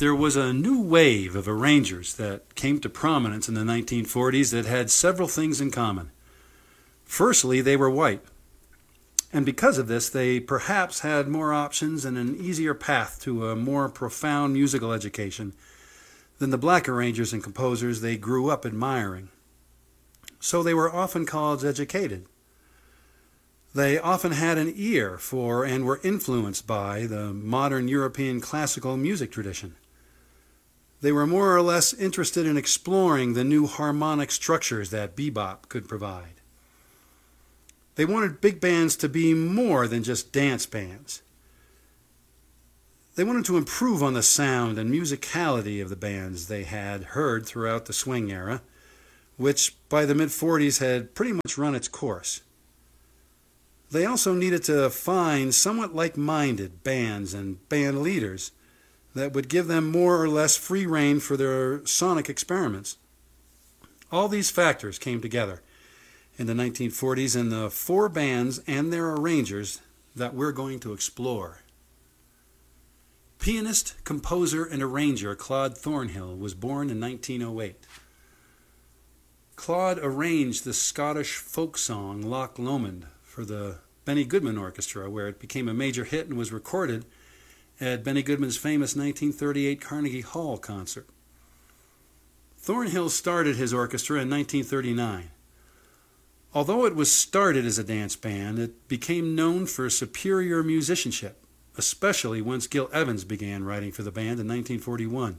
There was a new wave of arrangers that came to prominence in the 1940s that had several things in common. Firstly, they were white, and because of this, they perhaps had more options and an easier path to a more profound musical education than the black arrangers and composers they grew up admiring. So they were often college educated. They often had an ear for and were influenced by the modern European classical music tradition. They were more or less interested in exploring the new harmonic structures that bebop could provide. They wanted big bands to be more than just dance bands. They wanted to improve on the sound and musicality of the bands they had heard throughout the swing era, which by the mid-40s had pretty much run its course. They also needed to find somewhat like-minded bands and band leaders that would give them more or less free rein for their sonic experiments. All these factors came together in the 1940s in the four bands and their arrangers that we're going to explore. Pianist, composer, and arranger Claude Thornhill was born in 1908. Claude arranged the Scottish folk song Loch Lomond for the Benny Goodman Orchestra, where it became a major hit and was recorded at Benny Goodman's famous 1938 Carnegie Hall concert. Thornhill started his orchestra in 1939. Although it was started as a dance band, it became known for superior musicianship, especially once Gil Evans began writing for the band in 1941.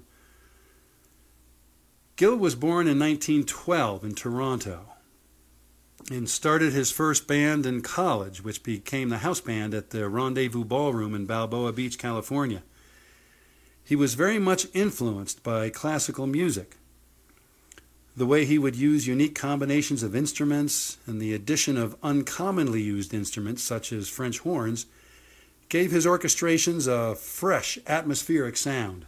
Gil was born in 1912 in Toronto and started his first band in college, which became the house band at the Rendezvous Ballroom in Balboa Beach, California. He was very much influenced by classical music. The way he would use unique combinations of instruments and the addition of uncommonly used instruments such as French horns gave his orchestrations a fresh, atmospheric sound.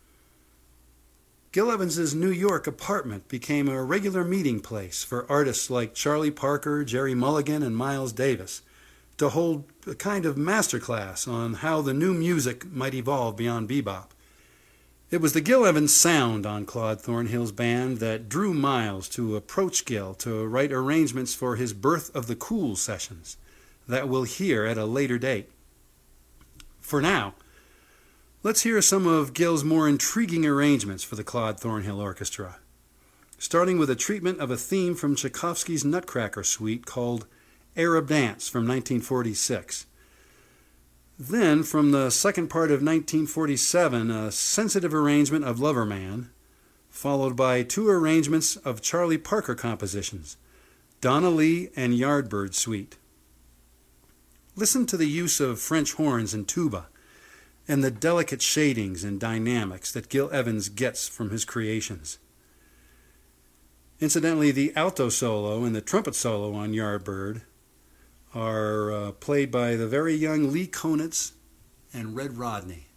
Gil Evans's New York apartment became a regular meeting place for artists like Charlie Parker, Jerry Mulligan, and Miles Davis to hold a kind of masterclass on how the new music might evolve beyond bebop. It was the Gil Evans sound on Claude Thornhill's band that drew Miles to approach Gil to write arrangements for his Birth of the Cool sessions that we'll hear at a later date. For now, let's hear some of Gil's more intriguing arrangements for the Claude Thornhill Orchestra, starting with a treatment of a theme from Tchaikovsky's Nutcracker Suite called Arab Dance from 1946. Then, from the second part of 1947, a sensitive arrangement of Lover Man, followed by two arrangements of Charlie Parker compositions, Donna Lee and Yardbird Suite. Listen to the use of French horns and tuba, and the delicate shadings and dynamics that Gil Evans gets from his creations. Incidentally, the alto solo and the trumpet solo on Yardbird are played by the very young Lee Konitz and Red Rodney.